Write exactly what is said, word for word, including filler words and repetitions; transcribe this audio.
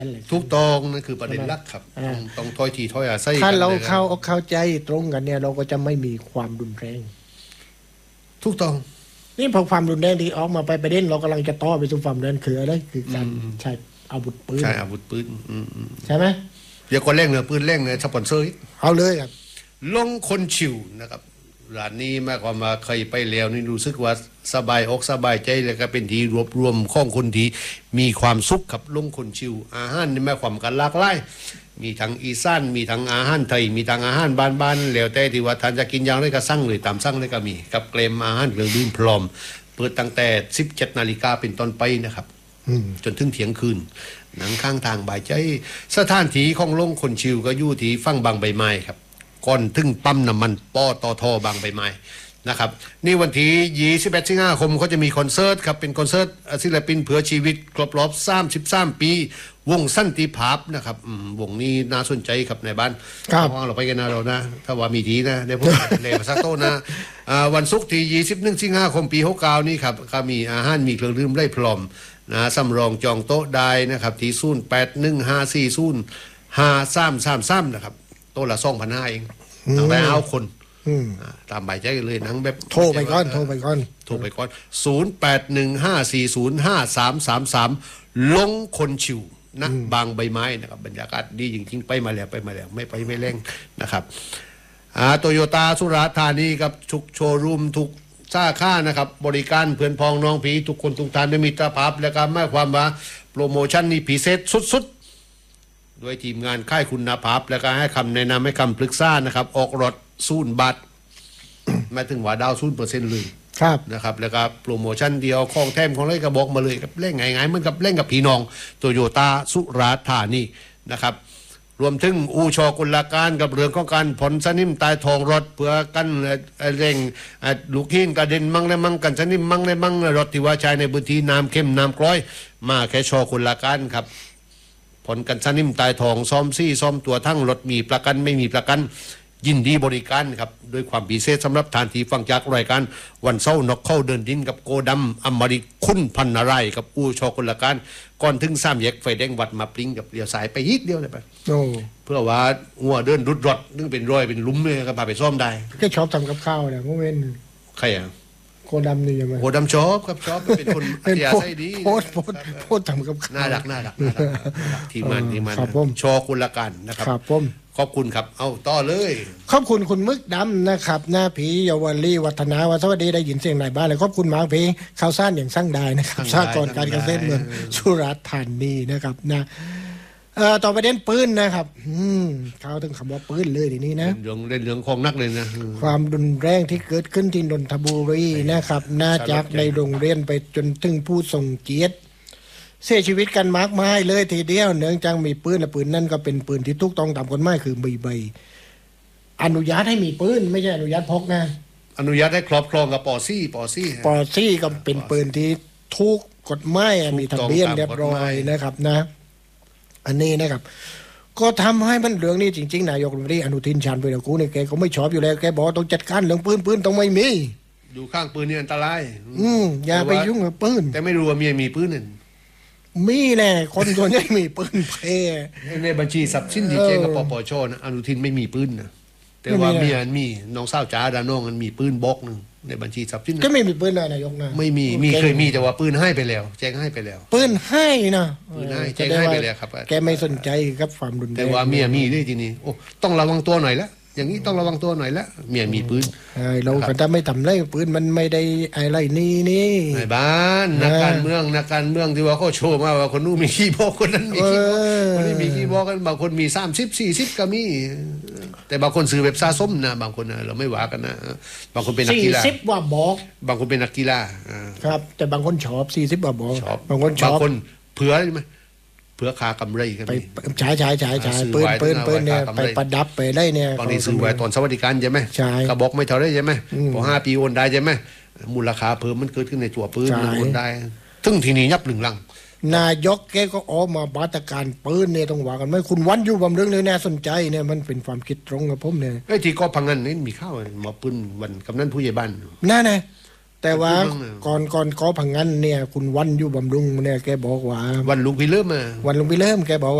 ทุกตองนั่นคือประเด็นหลักครับต้องถ้อยทีถ้อยอาศัยถ้าเราเข้าเข้าใจตรงกันเนี่ยเราก็จะไม่มีความรุนแรงทุกตองนี่พอความรุนแรงที่ออกมาไปประเด็นเรากำลังจะต่อไปสู่ความรุนแรงคืออะไรคือการใช้อาวุธปืนใช่อาวุธปืนใช่ไหมอย่าก็เร่งเลยปืนเร่งเลยสปอนเซอร์เอาเลยครับลงคนชิวนะครับร้านนี้แม้ความมาเคยไปแล้วนี่รู้สึกว่าสบายอกสบายใจเลยก็เป็นที่รวบรวมข้องคนที่มีความสุขกับลงคนชิวอาหารนี่แม้ความกันหลากหลายมีทั้งอีสานมีทั้งอาหารไทยมีทั้งอาหารบ้านๆแล้วแต่ที่ว่าท่านจะกินอย่างไรก็สั่งเลยตามสั่งเลยก็มีกับเกรมอาหารเครื่องดื่มพร้อมเปิดตั้งแต่สิบเจ็ดนาฬิกาเป็นต้นไปนะครับจนถึงเที่ยงคืนหนังข้างทางบ่ายใจสถานที่ของลงคนชิวก็อยู่ที่ฝั่งบางใบไม้ครับก่อนถึงปั๊มน้ำมันปตท.บางใบไม้นะครับนี่วันที่ยี่สิบเอ็ดสิงหาคมเขาจะมีคอนเสิร์ตครับเป็นคอนเสิร์ตศิลปินเพื่อชีวิตครบรอบสามสิบสามปีวงสันติภาพนะครับวงนี้น่าสนใจครับในบ้านว่างเราไปกันนะเรานะถ้าว่ามีทีนะได้พวกเลวซักโตนะวันศุกร์ที่ยี่สิบเอ็ดสิงหาคมปีหกสิบเก้านี่ครับก็มีอาหารมีเครื่องดื่มไร้พร้อมนะสำรองจองโต๊ะได้นะครับที่ศูนย์แปดหนึ่งห้าสี่ศูนย์ห้าสามสามสามนะครับโต๊ะละสองพันห้าเองตั้งแต่เอาคนตามใบใจเลยนังแบบโทรไปก่อนโทรไปก่อนโทรไปก่อนศูนย์แปดหนึ่งห้าสี่ศูนย์ห้าสามสามสามลงคนชิวนะบางใบไม้นะครับบรรยากาศดีจริงๆไปมาแล้วไปมาแล้วไม่ไปไม่แรงนะครับอ่าโตโยต้าสุราษฎร์ธานีกับทุกโชว์รูมทุกสาขานะครับบริการเพื่อนพ้องน้องผีทุกคนทุกท่านได้มีตราภาพและการหมายความว่าโปรโมชั่นนี้พิเศษสุดๆโดยทีมงานค่ายคุณภาพและการให้คำแนะนำให้คำปรึกษานะครับออกรถศูนย์บาทไม่ถึงว่าดาวศูนย์เปอร์เซ็นต์เลยนะครับแล้วก็โปรโมชั่นเดียวของแถมของเลยก็บอกมาเลยครับเล่นไงๆเหมือนกับเล่นกับพี่น้องโตโยต้าสุราษฎร์ธานีนะครับรวมถึงอูชอกุลการกับเรื่องของการผลสนิมตายทองรถเพื่อกันเร่งลูกหินกระเด็นมั่งและมั่งกันสนิมมั่งและมั่งรถที่ว่าใช้ในพื้นที่น้ำเข้มน้ำกร้อยมาแค่ชอกุลการครับผลกันสนิมตายทองซ่อมซี่ซ่อมตัวทั้งรถมีประกันไม่มีประกันยินดีบริการครับด้วยความพิเศษสำหรับทานที่ฟังจากรายการวันเสาร์นกเข้าเดินดินกับโกดำอมริคุณพันนารายกับอูชอกุลการก่อนถึงสามแยกไฟแดงวัดมาปริงกับเลี้ยวสายไปยิดเดียวเลยไปเพื่อว่างัวเดินรุดรถนึกเป็นรอยเป็นลุ้มเลยก็พาไปซ่อมได้ก็ชอบทำกับข้าวเนี่ยโมเมนต์ใครอ่ะโกดำนี่ยังไงโกดำชอบครับชอบเป็นคนอัธยาศัยดีโพสโพสโพสทำกับข้าวน่ารักน่ารักทีมันทีมันชอกุลการนะครับครับผมขอบคุณครับเอาต่อเลยขอบคุณคุณมึกดำนะครับหน้าผีเยาวลีวัฒนาวัสวัสดีได้ยินเสียงไหนบ้างเลยขอบคุณหมาผีข่าวสารอย่างสร้างได้นะครับสากลการเกษตรเมืองสุราษฎร์ธานีนะครับนะเอ่อต่อประเด็นปืนนะครับอืมข่าวถึงคำว่าปืนเลยทีนี้นะเรื่องเรื่องของนักเลยนะความรุนแรงที่เกิดขึ้นที่นนทบุรีนะครับน่าจากในโรงเรียนไปจนถึงผู้ทรงเกียรติเสียชีวิตกันมากมายเลยทีเดียวเนื่องจากมีปืนและปืนนั่นก็เป็นปืนที่ถูกต้องตามกฎหมายคือใบใบอนุญาตให้มีปืนไม่ใช่อนุญาตพกนะอนุญาตให้ครอบครองกับปอซี่ปอซี่ปอซี่ก็เป็นปืนที่ถูกกฎหมายมีทะเบียนเรียบร้อยนะครับนะอันนี้นะครับก็ทำให้มันเรื่องนี้จริงๆนายกรัฐมนตรีอนุทินชาญวิรากูลเนี่ยแกก็ไม่ชอบอยู่แล้วแกบอกต้องจัดการเรื่องปืนปืนต้องไม่มีอยู่ข้างปืนนี่อันตรายอืมอย่าไปยุ่งกับปืนแต่ไม่รู้ว่าเมียมีปืนนั่นมีแน่คนส่วนใหญ่มีปืนเพในบัญชีทรัพย์สินที่แจ้งกับปปชนะอนุทินไม่มีปืนนะแต่ว่าเมียมีน้องสาวจ๋าดาน้องมันมีปืนบล็อกนึงในบัญชีทรัพย์สินก็ไม่มีปืนนะนายกนะไม่มีมีเคยมีแต่ว่าปืนให้ไปแล้วแจ้งให้ไปแล้วปืนให้นะปืนให้แจ้งให้ไปแล้วครับแกไม่สนใจกับความรุนแรงแต่ว่าเมียมีด้วยทีนี้โอ้ต้องระวังตัวหน่อยละอย่างนี้ต้องระวังตัวหน่อยละเมียมีปืนเราก็จะไม่ทำไรปืนมันไม่ได้อะไรนี่นี่ในบ้านนักการเมืองนักการเมืองที่ว่าเขาโชว์มาว่าคนนู้นมีขี้บอกคนนั้นมีขี้บอกคนนี้มีขี้บอกกันบางคนมีสามสิบสี่สิบก็มีแต่บางคนซื้อแบบซาส้มนะบางคนเราไม่ว่ากันนะบางคนเป็นนักกีฬาสี่สิบว่าบอกบางคนเป็นนักกีฬาครับแต่บางคนชอบสี่สิบว่าบอกบางคนชอบบางคนเผื่อใช่ไหมเพื่อคากำไรกันไปใช้ใช้ใช้ใช้ปืนปืนปืนเนี่ยไปประดับไปได้เนี่ยบางทีซื้อไว้ตอนสวัสดิการใช่ไหมกระบอกไม่เท่าไรใช่ไหมพอห้าปีโอนได้ใช่ไหมมูลค่าเพิ่มมันเกิดขึ้นในตัวปืนโอนได้ถึงทีนี้ยับหนึ่งลังนายกแกก็ออกมาบาตรการปืนเนี่ยต้องว่ากันไหมคุณวันอยู่บำรุงเลยน่าสนใจเนี่ยมันเป็นความคิดตรงกับผมเนี่ยไอ้ที่ก็พังงันนี่มีข้าวมาปืนวันกำนันผู้ใหญ่บ้านนั่นไงแต่ว่าพูดบ้งนะก่อนก่อนขอผังงันเนี่ย คุณวันอยู่บำรุงเนี่ยแกบอกว่าวันลุงพี่เริ่มมาวันลุงพี่เริ่มแกบอก